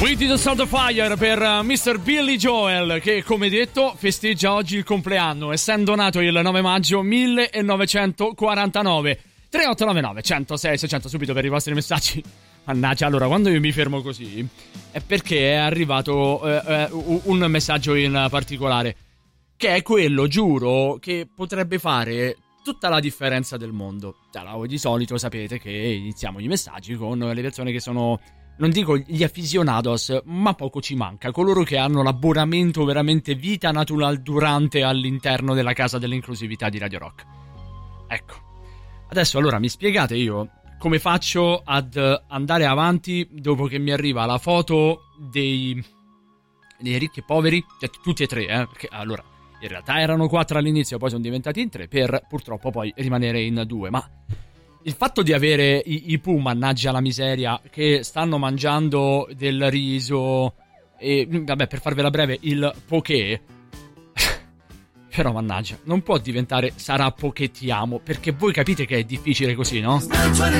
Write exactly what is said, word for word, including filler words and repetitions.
Waiting to Start the Fire per mister Billy Joel, che come detto festeggia oggi il compleanno, essendo nato il nove maggio millenovecentoquarantanove. tre otto nove nove uno zero sei sei zero zero subito per i vostri messaggi. Mannaggia, allora quando io mi fermo così è perché è arrivato eh, eh, un messaggio in particolare, che è quello, giuro, che potrebbe fare tutta la differenza del mondo. Allora, di solito sapete che iniziamo i messaggi con le persone che sono, non dico gli aficionados, ma poco ci manca, coloro che hanno l'abbonamento veramente vita natural durante all'interno della casa dell'inclusività di Radio Rock. Ecco, adesso allora mi spiegate io come faccio ad andare avanti dopo che mi arriva la foto dei, dei ricchi e poveri, cioè tutti e tre, eh, perché allora in realtà erano quattro all'inizio, poi sono diventati in tre per purtroppo poi rimanere in due, ma il fatto di avere i, i Pooh, mannaggia la miseria, che stanno mangiando del riso e, vabbè, per farvela breve, il poké, però mannaggia, non può diventare sarà poché ti amo, perché voi capite che è difficile così, no?